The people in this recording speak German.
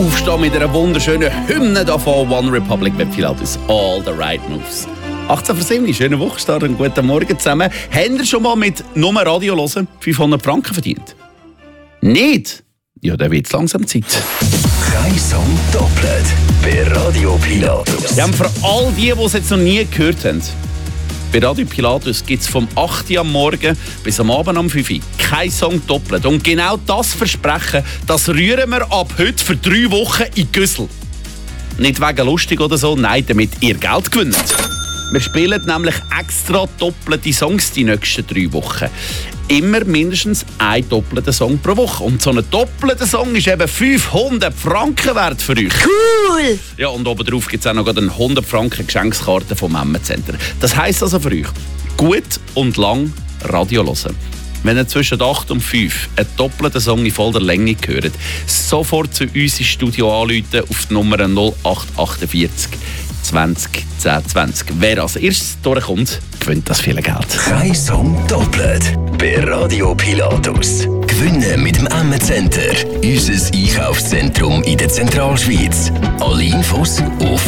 aufstehen mit einer wunderschönen Hymne von One Republic mit Pilatus. All the right moves. 18:07, schöne Wochenstart und guten Morgen zusammen. Habt ihr schon mal mit nur Radio hören 500 Franken verdient? Nicht? Ja, dann wird es langsam Zeit. Kein Song doppelt bei Radio Pilatus. Ja, für all die es jetzt noch nie gehört haben, bei Radio Pilatus gibt es vom 8 Uhr am Morgen bis am Abend um 5 Uhr kein Song doppelt. Und genau das Versprechen, das rühren wir ab heute für 3 Wochen in Güssel. Nicht wegen lustig oder so, nein, damit ihr Geld gewinnt. Wir spielen nämlich extra doppelte Songs die nächsten 3 Wochen. Immer mindestens ein doppelter Song pro Woche. Und so ein doppelter Song ist eben 500 Franken wert für euch. Cool! Ja, und obendrauf gibt es auch noch eine 100 Franken Geschenkskarte vom Memmencenter. Das heisst also für euch, gut und lang Radio hören. Wenn ihr zwischen 8 und 5 einen doppelten Song in voller Länge hört, sofort zu uns ins Studio anrufen auf die Nummer 0848 20 10 20. Wer als erstes durchkommt, gewinnt das viele Geld. Kein Song doppelt bei Radio Pilatus. Gewinnen mit dem Memmencenter, unser Einkaufszentrum in der Zentralschweiz. Alle Infos auf